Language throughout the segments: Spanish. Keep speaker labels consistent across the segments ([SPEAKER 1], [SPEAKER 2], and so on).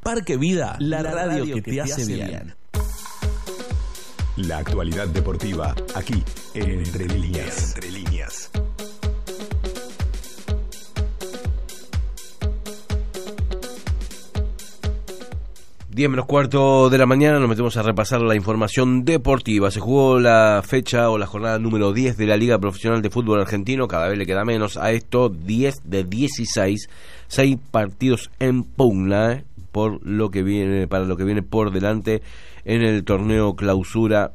[SPEAKER 1] Parque Vida, la radio que te hace bien.
[SPEAKER 2] La actualidad deportiva, aquí, en Entre Líneas. Entre Líneas.
[SPEAKER 3] Diez menos cuarto de la mañana, nos metemos a repasar la información deportiva. Se jugó la fecha o la jornada número 10 de la Liga Profesional de Fútbol Argentino. Cada vez le queda menos a esto, 10 de 16, 6 partidos en pugna, por lo que viene, para lo que viene por delante en el torneo Clausura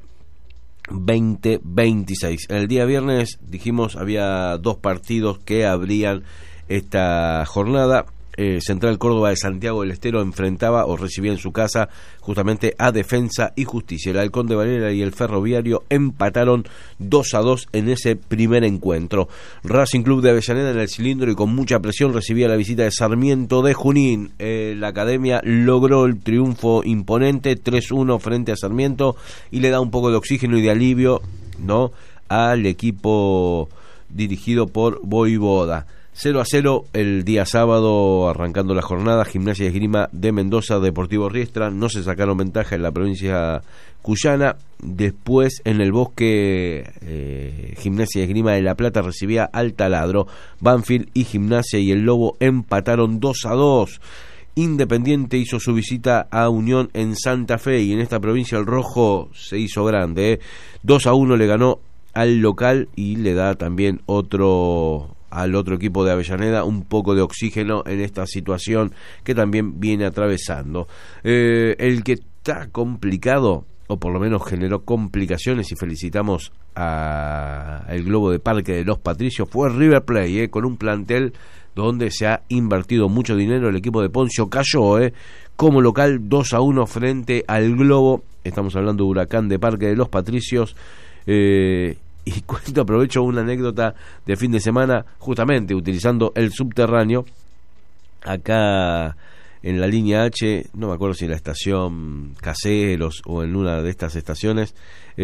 [SPEAKER 3] 2026. En el día viernes, dijimos, había 2 partidos que abrían esta jornada. Central Córdoba de Santiago del Estero enfrentaba o recibía en su casa justamente a Defensa y Justicia. El Halcón de Varela y el Ferroviario empataron 2-2 en ese primer encuentro. Racing Club de Avellaneda en el cilindro y con mucha presión recibía la visita de Sarmiento de Junín. La Academia logró el triunfo imponente 3-1 frente a Sarmiento y le da un poco de oxígeno y de alivio, ¿no?, al equipo dirigido por Voivoda. 0-0 el día sábado, arrancando la jornada. Gimnasia y Esgrima de Mendoza, Deportivo Riestra, no se sacaron ventaja en la provincia cuyana. Después en el Bosque, Gimnasia y Esgrima de La Plata recibía al Taladro. Banfield y Gimnasia y el Lobo empataron 2-2. Independiente hizo su visita a Unión en Santa Fe y en esta provincia el rojo se hizo grande, 2-1 le ganó al local y le da también al otro equipo de Avellaneda un poco de oxígeno en esta situación que también viene atravesando. El que está complicado, o por lo menos generó complicaciones, y felicitamos al Globo de Parque de los Patricios, fue River Plate, con un plantel donde se ha invertido mucho dinero. El equipo de Poncio cayó como local 2-1 frente al Globo. Estamos hablando de Huracán de Parque de los Patricios. Y aprovecho una anécdota de fin de semana, justamente utilizando el subterráneo acá en la línea H, no me acuerdo si en la estación Caseros o en una de estas estaciones.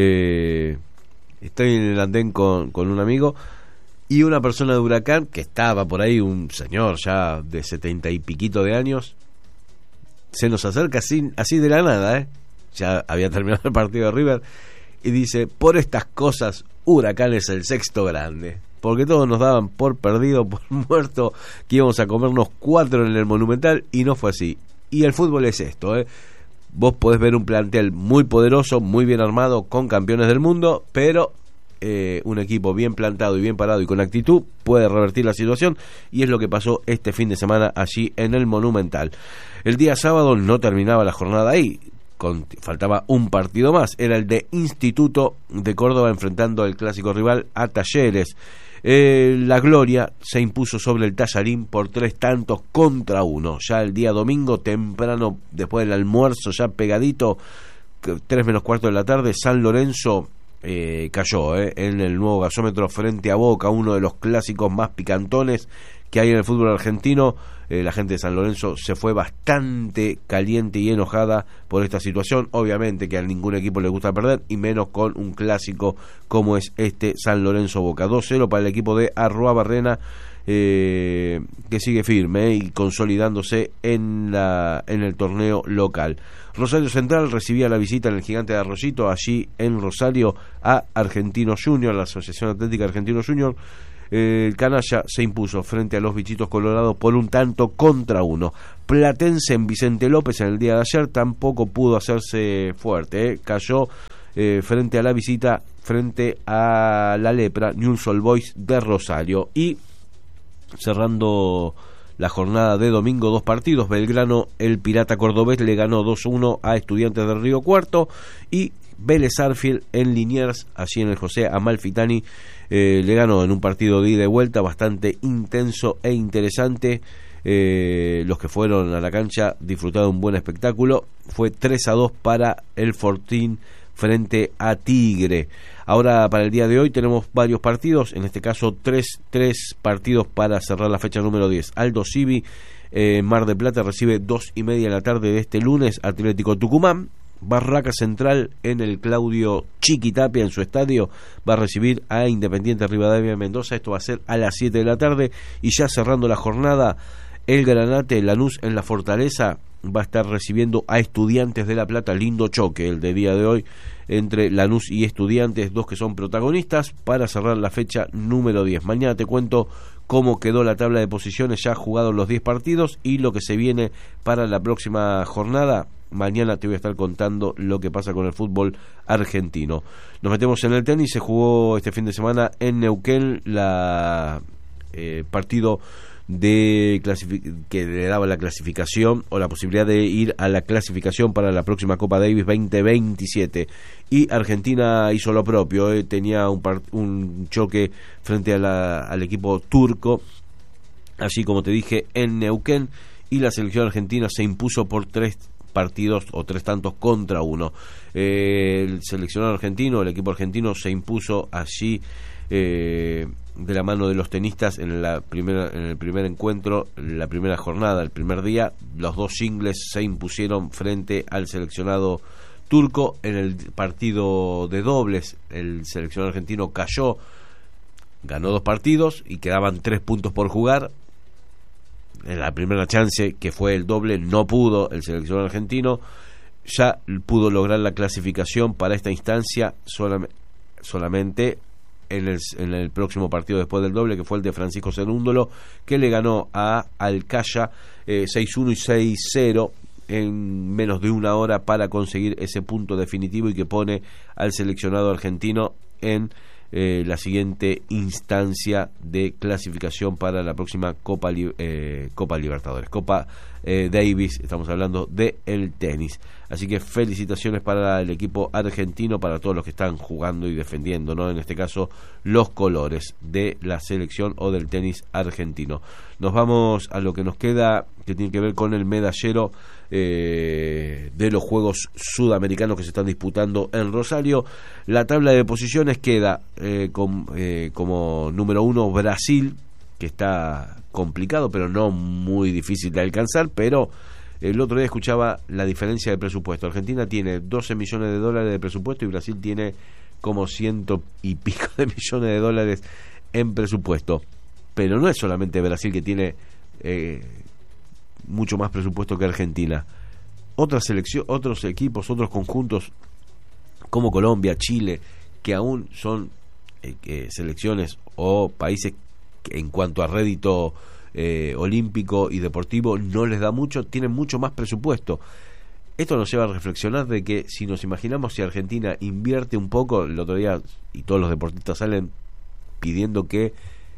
[SPEAKER 3] Estoy en el andén con un amigo y una persona de Huracán que estaba por ahí, un señor ya de 70 y piquito de años, se nos acerca así de la nada, ya había terminado el partido de River, y dice: por estas cosas Huracán es el sexto grande, porque todos nos daban por perdido, por muerto, que íbamos a comernos 4 en el Monumental, y no fue así. Y el fútbol es esto, vos podés ver un plantel muy poderoso, muy bien armado, con campeones del mundo, pero un equipo bien plantado y bien parado y con actitud puede revertir la situación, y es lo que pasó este fin de semana allí en el Monumental. El día sábado no terminaba la jornada ahí, faltaba un partido más, era el de Instituto de Córdoba enfrentando al clásico rival a Talleres. La Gloria se impuso sobre el Tallarín por 3-1. Ya el día domingo temprano, después del almuerzo, ya pegadito, 3 menos cuarto de la tarde, San Lorenzo cayó en el nuevo gasómetro frente a Boca, uno de los clásicos más picantones que hay en el fútbol argentino. La gente de San Lorenzo se fue bastante caliente y enojada por esta situación. Obviamente que a ningún equipo le gusta perder, y menos con un clásico como es este San Lorenzo Boca. 2-0 para el equipo de Arruabarrena, que sigue firme y consolidándose en el torneo local. Rosario Central recibía la visita en el Gigante de Arroyito, allí en Rosario, a Argentino Junior, la Asociación Atlética Argentino Junior. El Canalla se impuso frente a los Bichitos Colorados por 1-1. Platense en Vicente López en el día de ayer tampoco pudo hacerse fuerte, cayó frente a la visita, frente a la Lepra, Newell's Old Boys de Rosario. Y cerrando la jornada de domingo, 2 partidos. Belgrano, el Pirata Cordobés, le ganó 2-1 a Estudiantes del Río Cuarto, y Vélez Sarsfield en Liniers, allí en el José Amalfitani, le ganó en un partido de ida y vuelta bastante intenso e interesante. Los que fueron a la cancha disfrutaron un buen espectáculo. Fue 3-2 para el Fortín frente a Tigre. Ahora, para el día de hoy tenemos varios partidos, en este caso tres partidos para cerrar la fecha número 10. Aldo Civi, Mar del Plata, recibe 2:30 de la tarde de este lunes Atlético Tucumán. Barraca Central en el Claudio Chiquitapia, en su estadio, va a recibir a Independiente Rivadavia de Mendoza. Esto va a ser a las 7 de la tarde. Y ya cerrando la jornada, el Granate Lanús en la Fortaleza va a estar recibiendo a Estudiantes de La Plata. Lindo choque el de día de hoy entre Lanús y Estudiantes, dos que son protagonistas para cerrar la fecha número 10. Mañana te cuento cómo quedó la tabla de posiciones, ya jugados los 10 partidos y lo que se viene para la próxima jornada. Mañana te voy a estar contando lo que pasa con el fútbol argentino. Nos metemos en el tenis. Se jugó este fin de semana en Neuquén la partido que le daba la clasificación o la posibilidad de ir a la clasificación para la próxima Copa Davis 2027, y Argentina hizo lo propio. Tenía un choque frente al equipo turco, así como te dije, en Neuquén, y la selección argentina se impuso por 3 partidos o 3 tantos contra 1. El seleccionado argentino, el equipo argentino se impuso allí de la mano de los tenistas en el primer encuentro, la primera jornada, el primer día. Los 2 singles se impusieron frente al seleccionado turco. En el partido de dobles, el seleccionado argentino cayó, ganó 2 partidos y quedaban 3 puntos por jugar. En la primera chance, que fue el doble, no pudo el seleccionado argentino. Ya pudo lograr la clasificación para esta instancia solamente en el próximo partido después del doble, que fue el de Francisco Cerúndolo, que le ganó a Alcaya 6-1 y 6-0 en menos de una hora para conseguir ese punto definitivo y que pone al seleccionado argentino en la siguiente instancia de clasificación para la próxima Copa Libertadores, Copa Davis. Estamos hablando de el tenis. Así que felicitaciones para el equipo argentino, para todos los que están jugando y defendiendo, ¿no? En este caso, los colores de la selección o del tenis argentino. Nos vamos a lo que nos queda, que tiene que ver con el medallero de los Juegos Sudamericanos que se están disputando en Rosario. La tabla de posiciones queda como número 1 Brasil, que está complicado pero no muy difícil de alcanzar. Pero el otro día escuchaba la diferencia de presupuesto. Argentina tiene 12 millones de dólares de presupuesto y Brasil tiene como 100 y pico de millones de dólares en presupuesto. Pero no es solamente Brasil que tiene mucho más presupuesto que Argentina. Otros equipos, otros conjuntos como Colombia, Chile, que aún son selecciones o países que en cuanto a rédito olímpico y deportivo no les da mucho, tienen mucho más presupuesto. Esto nos lleva a reflexionar de que si nos imaginamos, si Argentina invierte un poco, el otro día, y todos los deportistas salen pidiendo que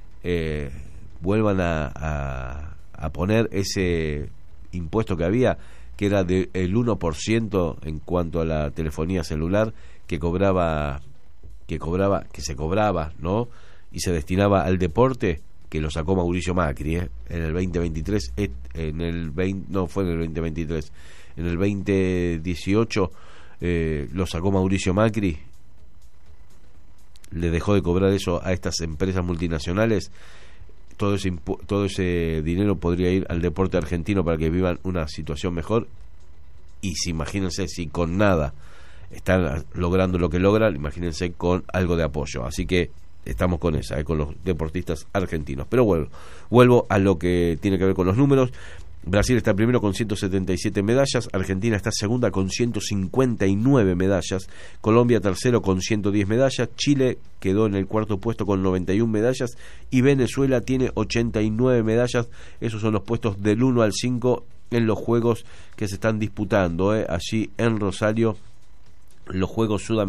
[SPEAKER 3] vuelvan a poner ese impuesto que había, que era del 1% en cuanto a la telefonía celular que se cobraba, ¿no? Y se destinaba al deporte, que lo sacó Mauricio Macri, en el 2023, no fue en el 2023, en el 2018 lo sacó Mauricio Macri, le dejó de cobrar eso a estas empresas multinacionales. Todo ese dinero podría ir al deporte argentino para que vivan una situación mejor. Y si imagínense, si con nada están logrando lo que logran, imagínense con algo de apoyo. Así que estamos con con los deportistas argentinos. Pero vuelvo a lo que tiene que ver con los números. Brasil está primero con 177 medallas, Argentina está segunda con 159 medallas, Colombia tercero con 110 medallas, Chile quedó en el cuarto puesto con 91 medallas y Venezuela tiene 89 medallas. Esos son los puestos del 1 al 5 en los juegos que se están disputando allí en Rosario, los Juegos Sudamericanos.